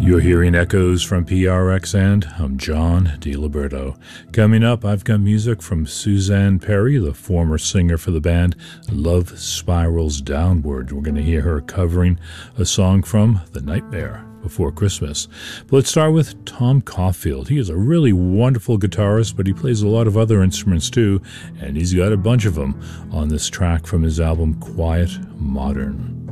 You're hearing echoes from PRX, and I'm John DiLiberto. Coming up, I've got music from Suzanne Perry, the former singer for the band Love Spirals Downward. We're going to hear her covering a song from The Nightmare Before Christmas. But let's start with Tom Caulfield. He is a really wonderful guitarist, but he plays a lot of other instruments too, and he's got a bunch of them on this track from his album Quiet Modern.